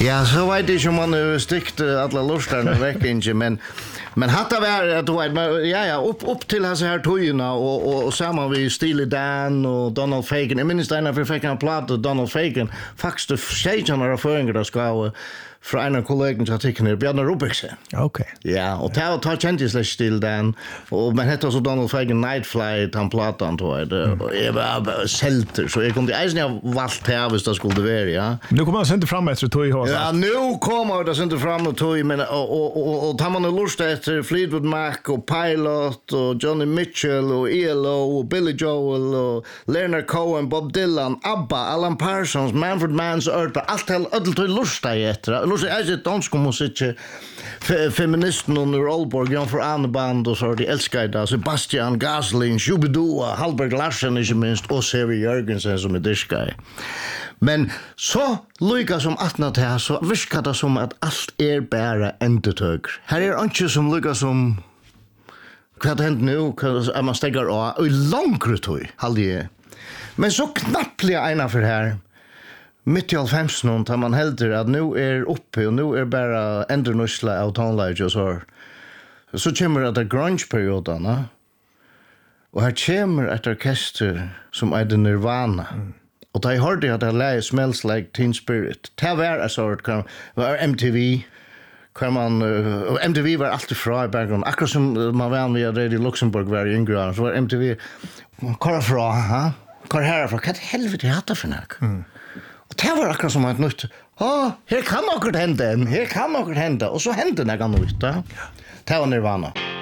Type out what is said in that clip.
Ja, så vet jag inte om man styckt alla lustarna väck inte, men hatta var att du vet, upp till hans här tojerna och samman vi Steely Dan och Donald Fagen. Jag minns det för fick en platt och Donald Fagen faktiskt det tjejerna av föringar där ska från en av kollegorna som artikeln Bjarne Rubikse. Okej. Ja, och ta kändes Steely Dan och men hette så Donald Fagen Night Flight han plattan då det jag var selter så jag kunde inte ha valt här hvis det skulle vara ja. Nu kommer han inte fram efter toj hos. Ja, nu kommer det inte fram och toj men och tar man lust efter Fleetwood Mac och Pilot och Johnny Mitchell och ELO och Billy Joel och Leonard Cohen, Bob Dylan, ABBA, Alan Parsons, Manfred Mann's Earth, allt toj lusta efter. Lust är det dansk musik feministen under Aalborg, Jan för Anneband och så de älskar det Sebastian Gaslin, Shubidua, Halberg Larsen inte minst och Sevi Jörgensen som är diskaj. Men så lyckas som att det så viskar det som att allt är bara ändetök. Här är inte som lyckas som vad hänt nu kan man stäggar och långt tog halde. Men så knappligt ena för här mitt i 50 tar man helder att nu är uppe och nu är bara ändernusla av tonläge och så kommer det grunge-perioderna och här kommer ett orkester som är det Nirvana. Och då hörde jag att det lär Smells Like Teen Spirit. Det var en sort var MTV. MTV var alltid fra i bakgrunden. Akkurat som man var med Radio Luxemburg var i yngre så var MTV kvar fra, ha? Kvar härifrån. Vad helvete är det för något? Och det var akkurat som ett nytt. Här kan något hända. Och så hände det något nytt. Det var Nirvana.